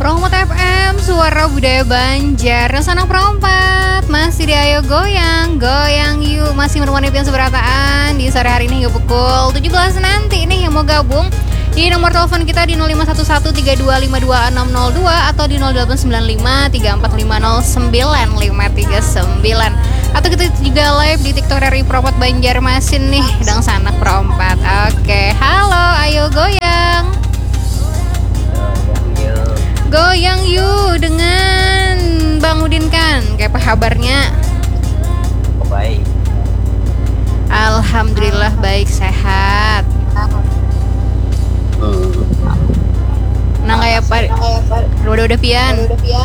Promote FM, suara budaya Banjar. Sanak perompat, masih di Ayo Goyang, goyang yuk. Masih menemani pian seberataan di sore hari ini hingga pukul 17 nanti nih yang mau gabung. Di nomor telepon kita di 051132522602 atau di 089534509539. Atau kita juga live di TikTok dari Propot Banjarmasin nih, sedang sanak perompat. Oke, halo Ayo Goyang. Goyang yuk dengan Bang Udin kan. Kayak apa kabarnya? Baik. Alhamdulillah baik, sehat. Nah kayak apa? Udah pian.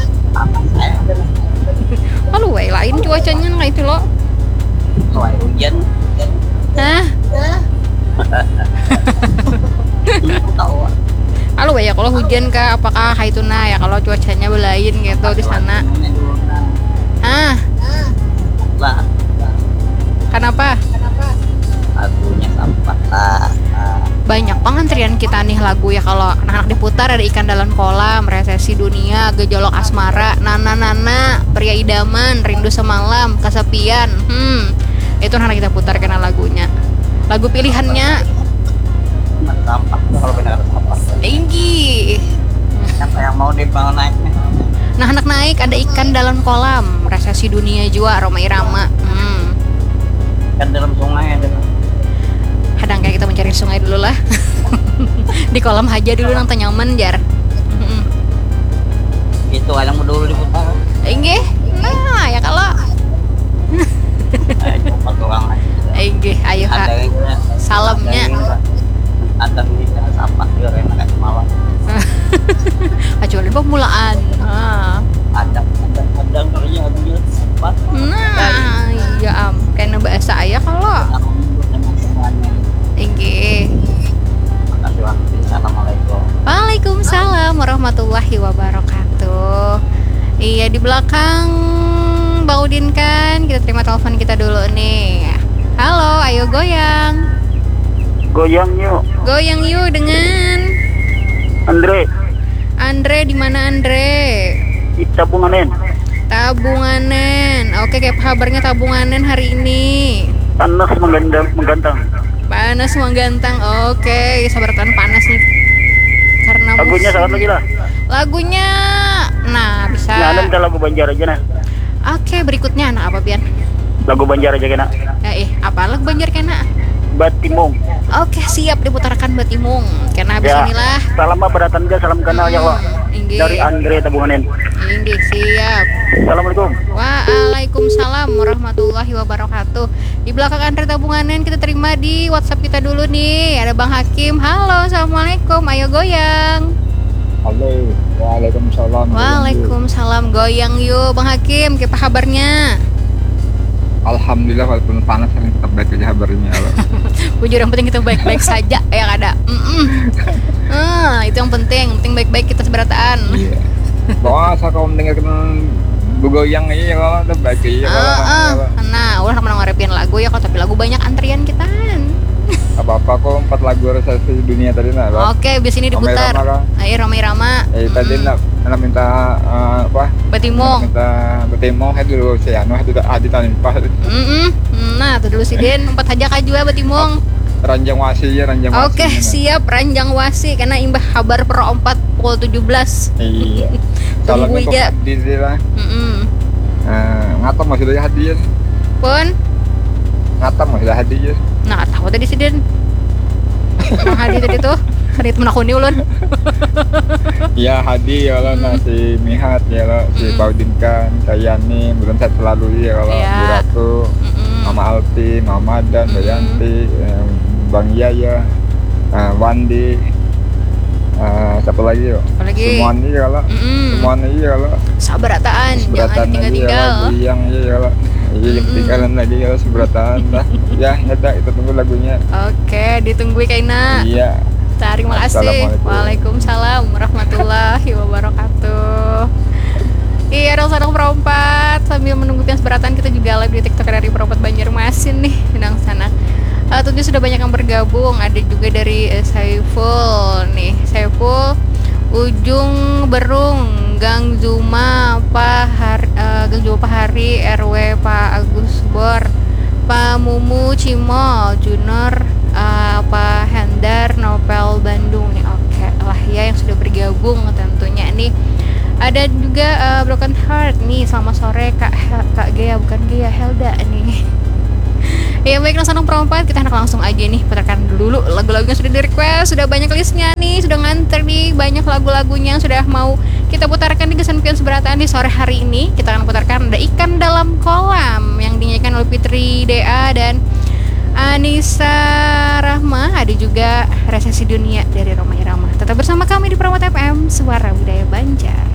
Lalu way lain cuacanya kayak itu loh. Kayak hujan. Hah? Tahu. Halo ya, kalau hujan kah apakah itu nah ya kalau cuacanya belain gitu di sana? Ah, Lah, kenapa? lagunya sampah lah. Banyak pengantrian kita nih lagu ya, kalau anak-anak diputar ada ikan dalam kolam, resesi dunia, gejolak asmara, nana, pria idaman, rindu semalam, kesepian. Itu anak kita putar karena lagunya. Lagu pilihannya Sampah kalau benar sampah. tinggi. Siapa yang mau dibangun naiknya? Nah anak naik ada ikan dalam kolam, resesi dunia juga, Roma Irama. Kan dalam sungai ada. Kadang kayak kita mencari sungai dulu lah. Di kolam aja dulu nang nyaman jar. Itu kadang dulu diputar. Enggih. Nah, ya kalau. Coba orang aja. Enggih, ayo Kak. Ada yang Salamnya. Ada yang sampah juga enak kayak semalam. Kecuali pemulaan. Ada kerja dia sempat. Nah, iya karena bahasa ayah kalau. Enggih. Makasih Bang. Assalamualaikum. Waalaikumsalam warahmatullahi wabarakatuh. Iya, di belakang Bang Udin kan. Kita terima telepon kita dulu nih. Halo, ayo goyang. Goyang yuk, Goyang yuk dengan Andre, di mana Andre? di Tabunganen, Tabunganen. Oke, kayak kabarnya Tabunganen hari ini? panas menggantang. Panas menggantang. Oke, sabarkan panas nih. Karena Lagunya musim. sangat lagi lah. Lagunya, nah bisa. Nah, ada minta lagu Banjar aja nah. Oke, berikutnya anak apa pian? Lagu Banjar aja kena. Apa lagu Banjar kena? Batimong. Oke, siap diputarkan Batimung. Karena habis Ya. inilah. Salam apa datangnya salam kenal ya Allah. Inggih. Dari Andre Tabunganen. Inggih, siap. Assalamualaikum. Waalaikumsalam warahmatullahi wabarakatuh. Di belakang Andre Tabunganen kita terima di WhatsApp kita dulu nih. Ada Bang Hakim. Halo, assalamualaikum. Ayo goyang. Halo, waalaikumsalam. Waalaikumsalam, goyang yuk Bang Hakim. Apa kabarnya? Alhamdulillah walaupun panas kami tetap baik aja kabarnya. Bujur yang penting kita baik-baik saja ya kada. Itu yang penting baik-baik kita seberataan. Iya. Bawa asal kau mendengarkan begoyang aja ya kalau tetap baik aja kalau. Nah, udah sama ngarepin lagu ya kok, tapi lagu banyak antrian kita. Apa-apa kok 4 lagu resesi dunia tadi nah. Oke, bis ini diputar. Ayo Roma Irama. Tadi nak minta apa? Batimong. Minta Batimong dulu si anu hadi tanin pas. Nah, itu dulu si Den 4 aja kajua Batimong. Ranjang Wasi ya, Ranjang Wasi. Oke, siap Ranjang Wasi karena imbah kabar per 4 pukul 17. Iya. Tunggu Salamnya kok aja. hadir sih lah. Ngatam masih ada hadir. Pun Ngatam masih ada hadir. nah tahu tadi si Den. Nah, hadir tadi tuh. Hari temen aku nih ulun. Ya Hadi ya kalau si Mihat ya kalau si Baudin kan Kayani belum sehat selalu ya kalau Iya. Bu Ratu, Mama Alti, Mama Dan, Bayanti, Bang Yaya, Wandi, siapa lagi yuk? Apalagi? Semuanya ya kalau semuanya ya kalau Sabarataan, jangan seberatan lagi ya tinggal-tinggal. kalau yang ya kalau yang tinggalan lagi kalau seberatan lah ya ada itu tunggu lagunya. Oke, ditunggu Kaina. Iya. Terima kasih. Assalamualaikum. Waalaikumsalam warahmatullahi wabarakatuh. Iya, dong sadang perompat. Sambil menunggu pian seberatan kita juga live di TikTok dari Perompat Banjarmasin nih, sedang sana. Tentu sudah banyak yang bergabung. Ada juga dari Saiful nih. Saiful Ujung Berung, Gang Zuma Gang Zuma Pahari, RW Pak Agus Bor, Pak Mumu Cimol, Junor, Pak Hendar, Nopel Bandung nih. Oke lah ya yang sudah bergabung tentunya nih. Ada juga Broken Heart nih, selamat sore Kak Gea, bukan Gea, Helda nih. Ya baik, Nasanong Perempat, kita langsung aja nih putarkan dulu lagu-lagunya sudah di request, sudah banyak listnya nih, sudah nganter nih banyak lagu-lagunya yang sudah mau kita putarkan di Kesempian Seberataan di sore hari ini. Kita akan putarkan ada Ikan Dalam Kolam yang dinyanyikan oleh Fitri Dea dan Anissa Rahma, ada juga Resesi Dunia dari Roma Irama. Tetap bersama kami di Permata FM, Suara Budaya Banjar.